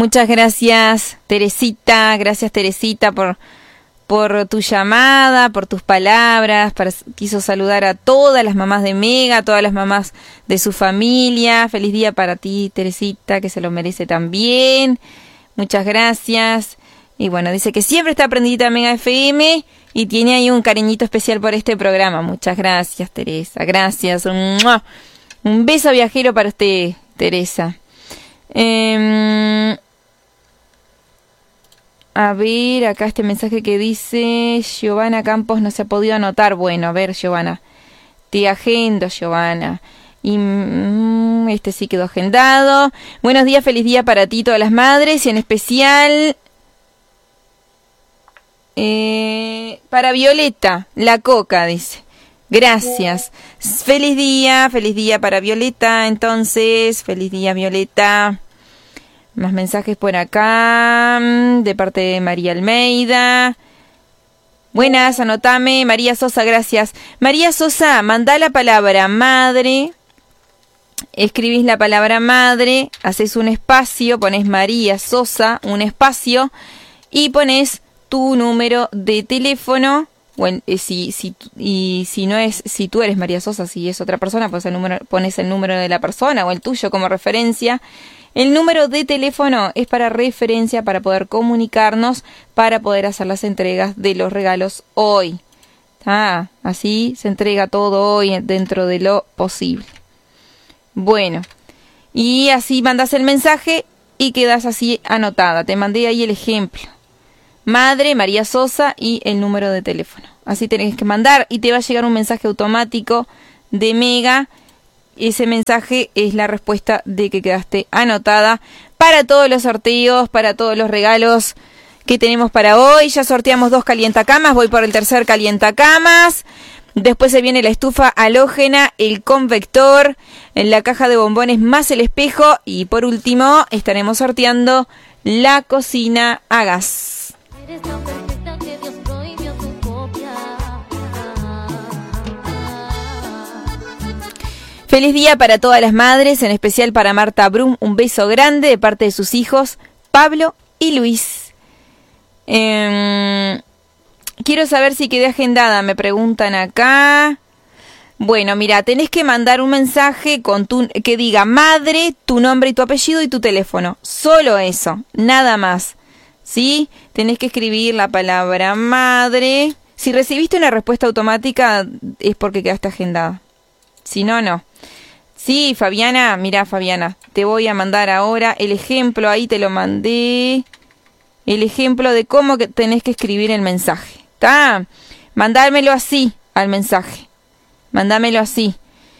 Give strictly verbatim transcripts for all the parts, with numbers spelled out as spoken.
Muchas gracias, Teresita. Gracias, Teresita, por, por tu llamada, por tus palabras. Para, quiso saludar a todas las mamás de Mega, a todas las mamás de su familia. Feliz día para ti, Teresita, que se lo merece también. Muchas gracias. Y bueno, dice que siempre está prendida Mega F M y tiene ahí un cariñito especial por este programa. Muchas gracias, Teresa. Gracias. Un, un beso viajero para usted, Teresa. Eh, a ver, acá este mensaje que dice Giovanna Campos no se ha podido anotar. Bueno, a ver, Giovanna, te agendo, Giovanna. Y mm, este sí quedó agendado. Buenos días, feliz día para ti, todas las madres, y en especial eh, para Violeta, la Coca, dice. Gracias. Feliz día, feliz día para Violeta, entonces, feliz día, Violeta. Más mensajes por acá, de parte de María Almeida. Buenas, anotame, María Sosa, gracias. María Sosa, mandá la palabra madre, escribís la palabra madre, haces un espacio, pones María Sosa, un espacio, y pones tu número de teléfono. Bueno, eh, si, si, y si no es, si tú eres María Sosa, si es otra persona, pues el número, pones el número de la persona o el tuyo como referencia. El número de teléfono es para referencia, para poder comunicarnos, para poder hacer las entregas de los regalos hoy. Ah, así se entrega todo hoy dentro de lo posible. Bueno, y así mandas el mensaje y quedas así anotada. Te mandé ahí el ejemplo. Madre, María Sosa y el número de teléfono. Así tenés que mandar y te va a llegar un mensaje automático de Mega. Ese mensaje es la respuesta de que quedaste anotada para todos los sorteos, para todos los regalos que tenemos para hoy. Ya sorteamos dos calientacamas, voy por el tercer calientacamas. Después se viene la estufa halógena, el convector, en la caja de bombones más el espejo. Y por último estaremos sorteando la cocina a gas. Eres tan perfecta que Dios prohibió tu copia. Feliz día para todas las madres, en especial para Marta Brum. Un beso grande de parte de sus hijos, Pablo y Luis. Eh, quiero saber si quedé agendada, me preguntan acá. Bueno, mira, tenés que mandar un mensaje con tu, que diga madre, tu nombre y tu apellido y tu teléfono. Solo eso, nada más. ¿Sí? Tenés que escribir la palabra madre. Si recibiste una respuesta automática es porque quedaste agendada. Si no, no. Sí, Fabiana, mira, Fabiana, te voy a mandar ahora el ejemplo, ahí te lo mandé. El ejemplo de cómo que tenés que escribir el mensaje. ¿Está? Mandármelo así al mensaje. Mandámelo así.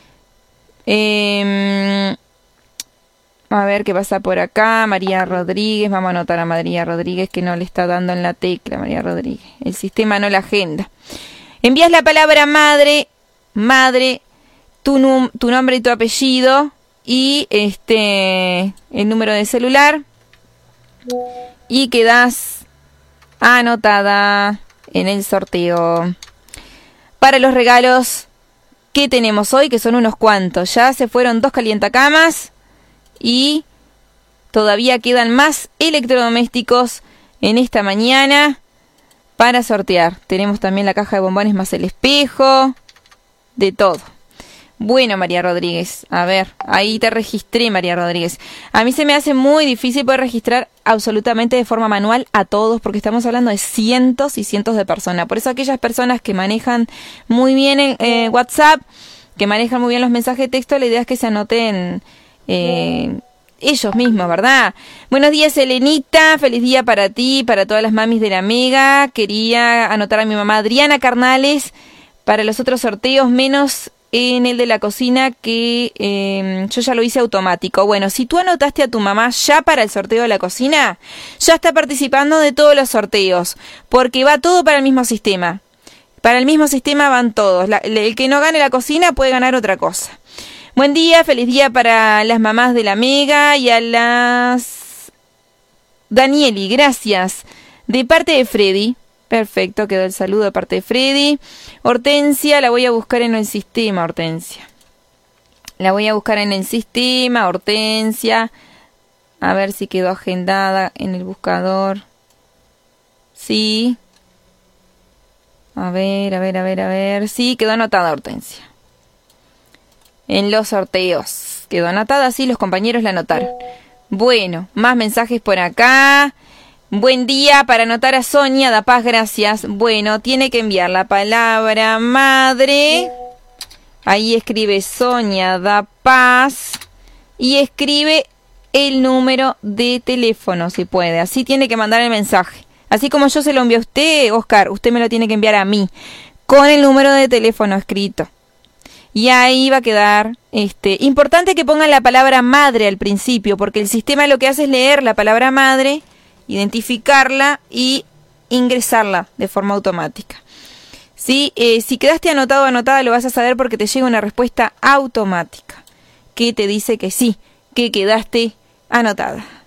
Eh... A ver qué pasa por acá. María Rodríguez. Vamos a anotar a María Rodríguez que no le está dando en la tecla. María Rodríguez. El sistema no la agenda. Envías la palabra madre. Madre. Tu, num- tu nombre y tu apellido. Y este el número de celular. Y quedas anotada en el sorteo. Para los regalos que tenemos hoy, que son unos cuantos. Ya se fueron dos calientacamas. Y todavía quedan más electrodomésticos en esta mañana para sortear. Tenemos también la caja de bombones más el espejo. De todo. Bueno, María Rodríguez. A ver, ahí te registré, María Rodríguez. A mí se me hace muy difícil poder registrar absolutamente de forma manual a todos, porque estamos hablando de cientos y cientos de personas. Por eso aquellas personas que manejan muy bien el, eh, WhatsApp, que manejan muy bien los mensajes de texto, la idea es que se anoten... Eh, ellos mismos, ¿verdad? Buenos días, Elenita, feliz día para ti, para todas las mamis de la Mega. Quería anotar a mi mamá Adriana Carnales para los otros sorteos, menos en el de la cocina, que eh, yo ya lo hice automático. Bueno, si tú anotaste a tu mamá ya para el sorteo de la cocina, ya está participando de todos los sorteos, porque va todo para el mismo sistema. Para el mismo sistema van todos. La, el que no gane la cocina puede ganar otra cosa. Buen día, feliz día para las mamás de la Mega y a las... Danieli, gracias. De parte de Freddy. Perfecto, quedó el saludo de parte de Freddy. Hortensia, la voy a buscar en el sistema, Hortensia. La voy a buscar en el sistema, Hortensia. A ver si quedó agendada en el buscador. Sí. A ver, a ver, a ver, a ver. Sí, quedó anotada Hortensia. En los sorteos. Quedó anotada, sí, los compañeros la anotaron. Bueno, más mensajes por acá. Buen día, para anotar a Sonia, da paz, gracias. Bueno, tiene que enviar la palabra madre. Ahí escribe Sonia, da paz. Y escribe el número de teléfono, si puede. Así tiene que mandar el mensaje. Así como yo se lo envío a usted, Oscar, usted me lo tiene que enviar a mí. Con el número de teléfono escrito. Y ahí va a quedar, este, importante que pongan la palabra madre al principio, porque el sistema lo que hace es leer la palabra madre, identificarla y ingresarla de forma automática. ¿Sí? Eh, si quedaste anotado o anotada lo vas a saber porque te llega una respuesta automática que te dice que sí, que quedaste anotada.